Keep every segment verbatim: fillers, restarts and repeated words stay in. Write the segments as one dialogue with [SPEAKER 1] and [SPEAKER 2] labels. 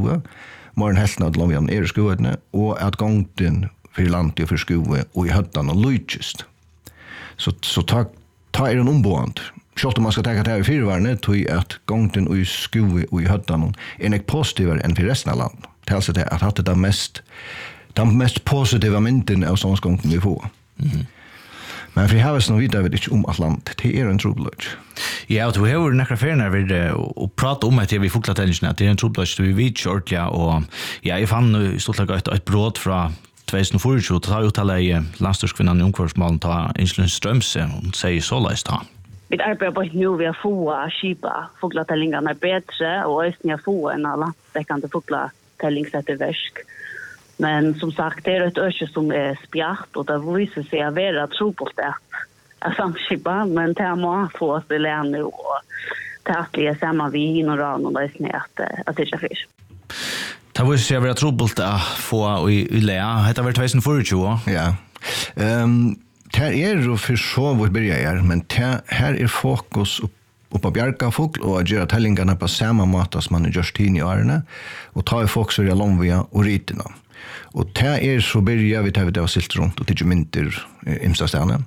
[SPEAKER 1] skue, mer enn helten av Lomvian er skuene, og at gångten for landet og for skue, og i høttan og lujtjist. Så, så ta, ta er en ombånd. Selv om man skal tenke at det er i firevarene, tog at gångten og i skue og i høttan er nek positivere enn for resten av landet. Det er altså det at det er mest, den mest positiva mynden av sånnsgångten vi får. Mm-hmm. Men for jeg har noe videre vet ikke om at land, det er en trobladj.
[SPEAKER 2] Ja, og du har jo nekker ferien ved å prate om at vi foklatellingene, at det er en trobladj, du vet kjørt, ja, og ja, jeg fann i stort sett et, et brot fra tjugo tjugotre, og ta ut alle landstyrskvinnan i ungkvarsmalen, ta Insulin Strømse, og sier så leist da.
[SPEAKER 3] Vi arbeider på nå ved å få skipa foklatellingene bedre, og også få en landsdekkende foklatellingsetterversk. Men som sagt, det er et øke som er spjart, og det viser seg å være trobult at samskipa, men det må få oss til å nå, og det er at sammen vi inn og rann, og det er snitt at, at det ikke er fyrt.
[SPEAKER 2] Det viser seg å være trobult å få i, i lea. Hette har vært tjugo tjugofire.
[SPEAKER 1] Ja. Um, det er jo for så hvor byrja er, men det, her er fokus opp på bjerkafugl og å gjøre tellingene på samme måte som man har gjort tid i årene, og ta i folk som er lomvia og rytene. Og det er så byrja vi tar vi det var silt rundt, og det er ikke mynter imsta stedene.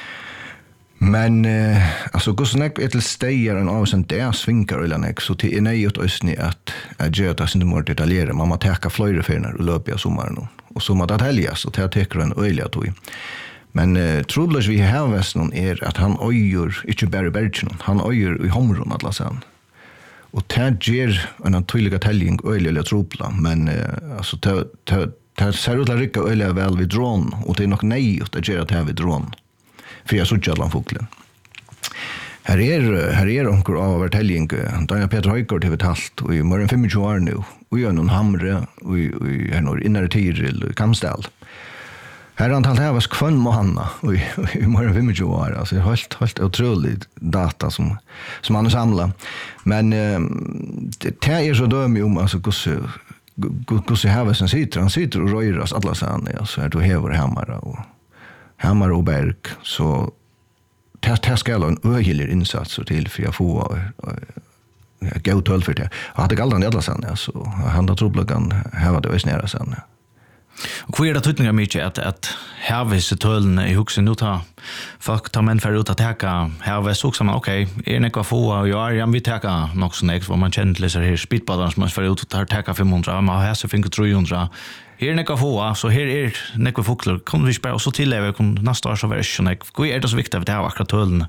[SPEAKER 1] Men, eh, altså, hvordan jeg er til steier en av sånn, det er svinkar eller nek, så det er nøyot østnig at jeg gjør det sin måte detaljere. Man må teka fløyre ferner og løpe av sommeren, og så må det helges, og det teker en øyelig tog. Men eh, trobladj vi har vesten er at han øyer, ikke bare i bergen, han øyer i homron atlas han. Og det gjør en tydelig telling øyelig trobla, men eh, altså, det, det, det ser ut til å rykke øyelig vel vid drån, og det er nok nøyot å gjøre det her vid drån, for jeg suttet allan foklen. Her er, her er onker av over telling, Daniel Peter Høykort har vi talt, og i morgen tjuefem år nå, og gjør noen hamre, og i her når innere Tiril, og i Kamsdal. Her er antall her var skvann Mohanna i, i morgen tjuefem år, altså det er helt, helt utrolig data som, som han har samlet. Men eh, det, det er så døm om altså, hvordan Havesen sitter, han sitter og røyrer oss alle sammen, altså er det hever Hammar og Hammar og Berg, så det, det skal ha en øyelig innsats til for å få gå tøll for det. Og hadde galt han i alle sammen, så han da troblagan hever det også nære sammen.
[SPEAKER 2] Og hva er det tydninga mykje at, at hervis tølene i huksen nå tar folk tar menn for ut at teka hervis og så man, ok, er nekva få og ja, ja, vi teka nok sånn ek, hvor man kjenner til disse her speedballene som man for ut og tar teka fem hundra, man har hæse finket tre hundra, her er nekva få, så her er nekva fokler, kan vi spørre, og så tillever kun neste år så være ikke nek, hva er det så viktig at vi tar akkurat tølene?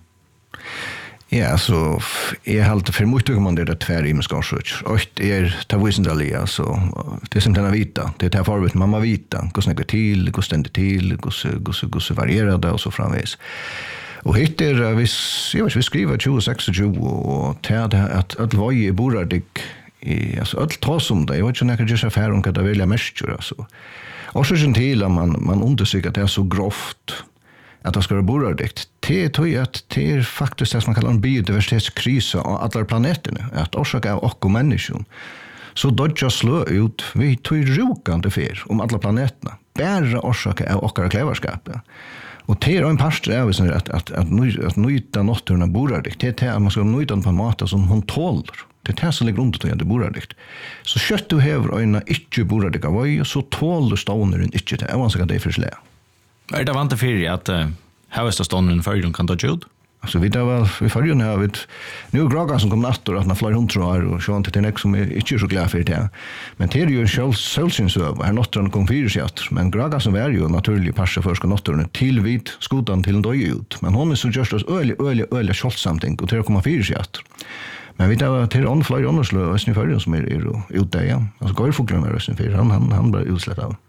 [SPEAKER 1] Ja, så jeg halte for mye tog man det er tver i med skarsøk. Og det er det visendalige, så det er som den er vita. Det er det forberedt man må vita. Hvordan det går til, hvordan det er til, hvordan varierer det, og så framvis. Og hit er, hvis, jeg vet ikke, vi skriver tjue tjueseks, og det er at alle vei i borardik, altså alle tås om det, jeg vet ikke om jeg kan gjøre seg færre om hva det velger mest, altså. Og så kjenner til at man, man undersøker at det er så grovt, at det skal være borardikt. Det er at det er faktisk det som man kaller en biodiversitetskrise av alle planetene, at årsak av okko mennesker. Så dodja slå ut, vi tog rukande fer om alle planetene, bare årsak av okkara klevarskapet. Og det er en parster av at, at, at, at nøyta nåtturna borardikt, det er at man skal nøyta den på en måte som hun tåler. Det er det som ligger under til at det borardikt. Så kjøtt du hever øyne ikke borardikt av øy, så tåler ståneren ikke det. Jeg vansker at det er for sleg.
[SPEAKER 2] Er det vant til fyrir at uh, havestastånden førjun kan ta tjud?
[SPEAKER 1] Altså, vi tar vel, vi førjun her, vi, nu er Gragan som kom natter, at han flere hundre år, og sånn til det er nek som er ikke så glad for det. Men det er jo en selvsynsøv, her natterne kom fire sjatter, men Gragan som er jo naturlig parse førske natterne til vid skodan til en døye ut. Men hon er så gjørst oss øyelig, øyelig, øyelig kjoldsamting, og til å komme fire sjatter. Men vi tar til andre flere ånderslø, og i førjun som er, er ute, ja. Altså, Gårdfoglen er også han, han, han ble utslett av.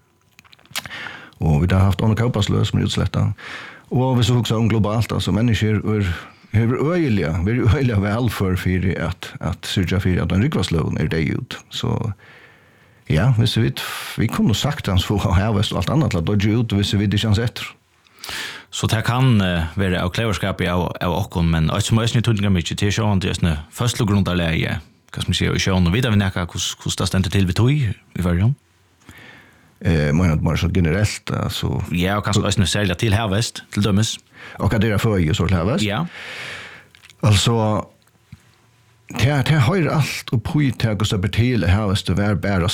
[SPEAKER 1] Og vi har haft andre kaupasløs som er utsletta. Og hvis vi også om globalt, altså mennesker er, er øyelige, vi er øyelige vel for for at, at syrja for at den rykvasløven er det ut. Så ja, hvis vi, vi kunne sagt hans for å hevest og alt annet til at dodge ut, hvis vi ikke hans etter.
[SPEAKER 2] Så det kan uh, være av kleverskapet av, av okken, men alt som er ikke tydninger mye til sjåen til sånne første grunnleie, hva som sier i sjåen, og videre vi nekka hvordan det stendte til vi tog i hverjon?
[SPEAKER 1] Eh, men bara så generellt alltså
[SPEAKER 2] ja, och kanske också sälja till Havest till dömes.
[SPEAKER 1] Och att det är för ju så till Havest.
[SPEAKER 2] Ja.
[SPEAKER 1] Alltså det det har allt och på i till att betyda Havest det var bara